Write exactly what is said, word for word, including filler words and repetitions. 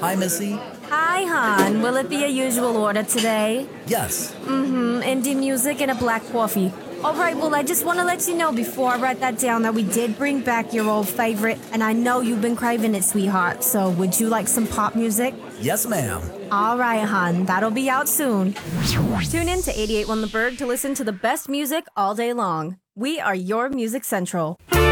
Hi, Missy. Hi, hon. Will it be a usual order today? Yes. Mm-hmm. Indie music and a black coffee. All right, well, I just want to let you know before I write that down that we did bring back your old favorite, and I know you've been craving it, sweetheart. So would you like some pop music? Yes, ma'am. All right, hon. That'll be out soon. Tune in to eighty-eight point one The Berg to listen to the best music all day long. We are your Music Central.